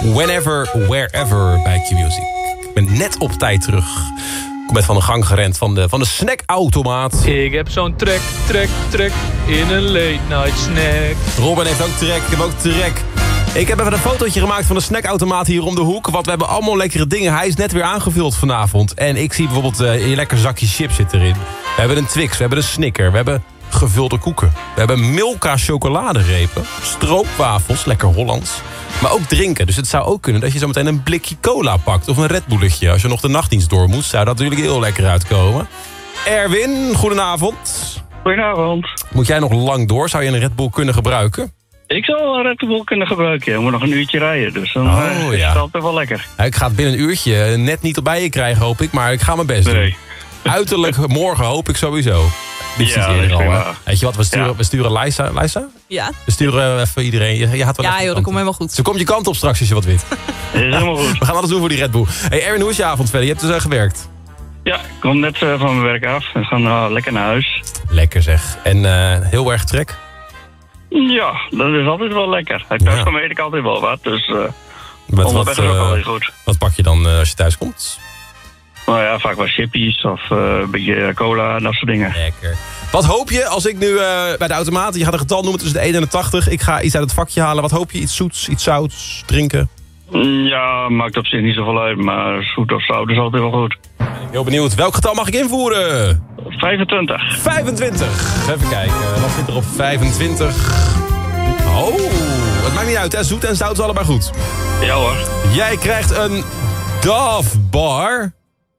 Whenever, Wherever bij Q-Music. Ik ben net op tijd terug. Ik ben van de gang gerend van de snackautomaat. Ik heb zo'n trek in een late night snack. Robin heeft ook trek, ik heb ook trek. Ik heb even een fotootje gemaakt van de snackautomaat hier om de hoek. Want we hebben allemaal lekkere dingen. Hij is net weer aangevuld vanavond. En ik zie bijvoorbeeld een lekker zakje chips zit erin. We hebben een Twix, we hebben een Snicker, we hebben gevulde koeken. We hebben Milka chocoladerepen, stroopwafels, lekker Hollands. Maar ook drinken. Dus het zou ook kunnen dat je zo meteen een blikje cola pakt. Of een Red Bulletje. Als je nog de nachtdienst door moet, zou dat natuurlijk heel lekker uitkomen. Erwin, goedenavond. Goedenavond. Moet jij nog lang door? Zou je een Red Bull kunnen gebruiken? Ik zou een Red Bull kunnen gebruiken. We moeten nog een uurtje rijden, dus dan is het altijd wel lekker. Ik ga het binnen een uurtje net niet bij je krijgen, hoop ik. Maar ik ga mijn best doen. Uiterlijk morgen hoop ik sowieso. Weet je wat, we sturen Leisa. Ja. We sturen even iedereen. Je gaat wel ja joh, dat komt helemaal goed. Ze komt je kant op straks als je wat wint. Is helemaal goed. We gaan alles doen voor die Red Bull. Hey Erwin, hoe is je avond verder? Je hebt dus gewerkt. Ja, ik kom net van mijn werk af. We gaan lekker naar huis. Lekker zeg. En heel erg trek? Ja, dat is altijd wel lekker. Thuis kom eet ik altijd wel wat, dus onderweg is ook altijd goed. Wat pak je dan als je thuis komt? Nou ja, vaak wat chippies of een beetje cola en dat soort dingen. Lekker. Wat hoop je als ik nu bij de automaat, je gaat een getal noemen tussen de 1 en de 80. Ik ga iets uit het vakje halen. Wat hoop je? Iets zoets, iets zouts, drinken? Ja, maakt op zich niet zoveel uit, maar zoet of zout is altijd wel goed. Ben ik heel benieuwd. Welk getal mag ik invoeren? 25. 25. Even kijken. Wat zit er op 25? Oh, het maakt niet uit, hè? Zoet en zout is allebei goed. Ja hoor. Jij krijgt een Dove bar.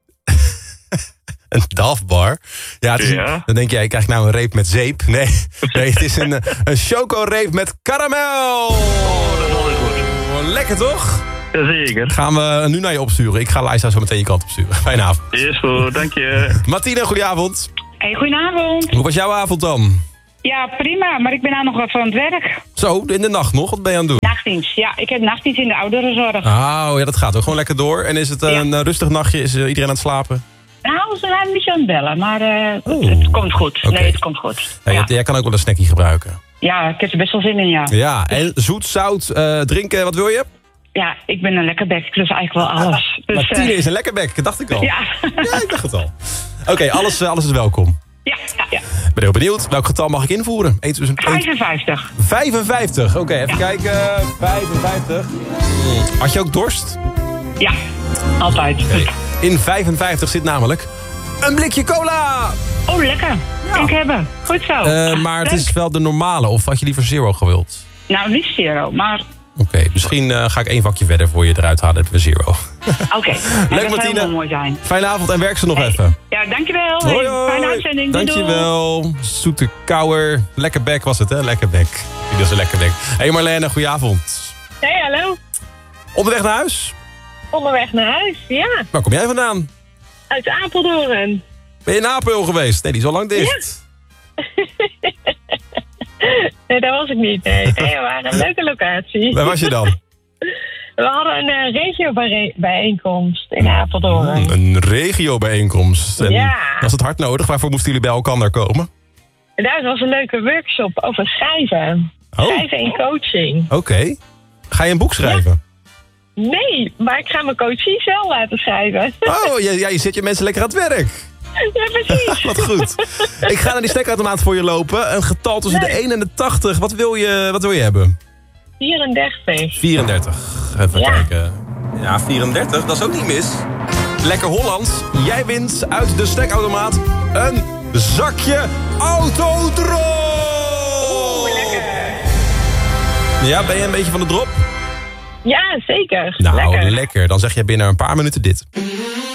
Een Dove bar? Ja, dan denk jij, ik krijg nou een reep met zeep. Nee, het is een chocoreep met karamel. Oh, dat is altijd goed. Lekker toch? Jazeker. Gaan we nu naar je opsturen. Ik ga Leisa zo meteen je kant opsturen. Fijne avond. Is goed, dank je. Martine, goedenavond. Hey, goedenavond. Hoe was jouw avond dan? Ja, prima, maar ik ben nou nog even aan het werk. Zo, in de nacht nog? Wat ben je aan het doen? Nachtdienst, ja. Ik heb nachtdienst in de ouderenzorg. Oh, ja, dat gaat ook gewoon lekker door. En is het een rustig nachtje? Is iedereen aan het slapen? Nou, ze zijn een beetje aan het bellen, maar het komt goed. Okay. Nee, het komt goed. Ja, jij kan ook wel een snackie gebruiken. Ja, ik heb er best wel zin in, ja. Ja, en zoet, zout, drinken, wat wil je? Ja, ik ben een lekkerbek, dus eigenlijk wel alles. Dus, Martine is een lekkerbek, dat dacht ik al. Ja, ik dacht het al. Oké, alles is welkom. Ja. Ik ben heel benieuwd. Welk getal mag ik invoeren? 55. 55, oké, even kijken. 55. Had je ook dorst? Ja, altijd. Okay. In 55 zit namelijk een blikje cola. Oh, lekker. Ja. Ik hebben. Goed zo. Maar het is wel de normale, of had je liever zero gewild? Nou, niet zero, maar... Oké, misschien ga ik 1 vakje verder voor je eruit halen. Hebben we zero. Oké. Leuk, Martine. Dat mooi zijn. Fijne avond en werk ze nog even. Ja, dankjewel. Hoi, hoi. Fijne uitzending. Dankjewel. Zoete kouwer. Lekker bek was het, hè? Lekker bek. Die was een lekker bek. Hey Marlene, goedenavond. Hey, hallo. Onderweg naar huis? Onderweg naar huis, ja. Waar kom jij vandaan? Uit Apeldoorn. Ben je in Apel geweest? Nee, die is al lang dicht. Ja. Nee, daar was ik niet. Nee, we waren een leuke locatie. Waar was je dan? We hadden een regiobijeenkomst in Apeldoorn. Een regiobijeenkomst. En ja. Was het hard nodig? Waarvoor moesten jullie bij elkaar komen? Daar was een leuke workshop over schrijven. Oh. Schrijven en coaching. Oké. Ga je een boek schrijven? Ja. Nee, maar ik ga mijn coachie zelf laten schrijven. Oh, je zet je mensen lekker aan het werk. Ja, precies. Wat goed. Ik ga naar die snackautomaat voor je lopen. Een getal tussen de 1 en de 80. Wat wil je hebben? 34. 34. Even kijken. Ja, 34. Dat is ook niet mis. Lekker Hollands. Jij wint uit de snackautomaat een zakje Autodrop. Oeh, lekker. Ja, ben je een beetje van de drop? Ja, zeker. Nou, lekker. Dan zeg je binnen een paar minuten dit.